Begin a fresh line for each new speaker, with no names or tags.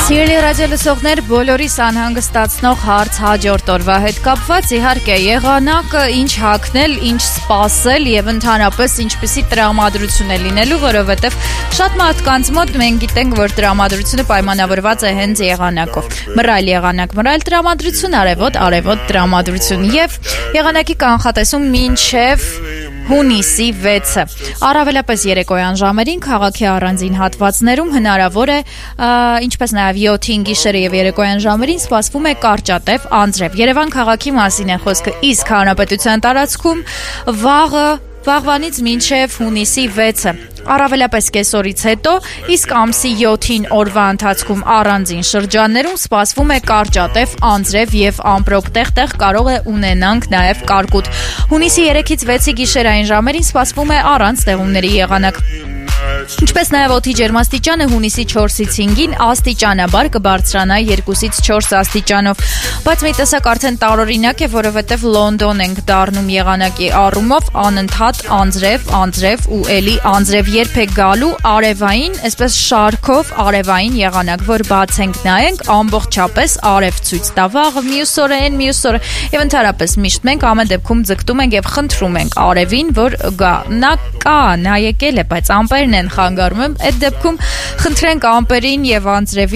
Սիրելի ռադիոլսողներ, բոլորիս անհանգստացնող հարց հաջորդ օրվա հետ կապված իհարկե եղանակը, ինչ հագնել, ինչ սպասել եւ ընդհանրապես ինչպիսի տրամադրություն է լինելու, որովհետեւ շատ մարդկանց մոտ մենք գիտենք, որ տրամադրությունը պայմանավորված է հենց եղանակով։ Մռայլ եղանակ, մռայլ տրամադրություն, արևոտ տրամադրություն եւ եղանակի կանխատեսում մինչեւ հունիսի 6-ը։ Առավելապես երեկոյան ժամերին քաղաքի առանձին հատվածներում հնարավոր է, ինչպես նաև 7-ին գիշերը եւ երեկոյան ժամերին սպասվում է կարճատև անձրև։ Երևան քաղաքի մասին է խոսքը, իսկ հանրապետության տարածքում վաղվանից մինչև հունիսի 6-ը։ Առավելապես կեսօրից հետո, իսկ ամսի 7-ին օրվա ընթացքում առանձին շրջաններում սպասվում է կարճատև անձրև եւ ամպրոպ տեղ կարող է ունենանք նաեւ կարկուտ։ Հունիսի 3-ից 6-ի գիշերային ժամերին սպասվում է առանց տեղումների եղանակ։ Ինչպես նաև օդի ջերմաստիճանը հունիսի 4-ից 5-ին աստիճանաբար կբարձրանա 2-ից 4 աստիճանով, բայց մի տեսակ արդեն տարօրինակ է, որովհետև Լոնդոն ենք դառնում եղանակի առումով, անընդհատ անձրև ու էլի անձրև երբ է գալու արևային, այսպես շարքով արևային եղանակ, որ բաց ենք նայենք, ամբողջապես արև ցույց տա վաղը, մյուս օրը եւ ընդհանրապես միշտ մենք ամեն դեպքում ձգտում ենք եւ խնդրում ենք արևին, որ գա, նա եկել է, բայց ամպերն են խանգարում, այդ դեպքում խնդրենք ամպերին եւ անձրևին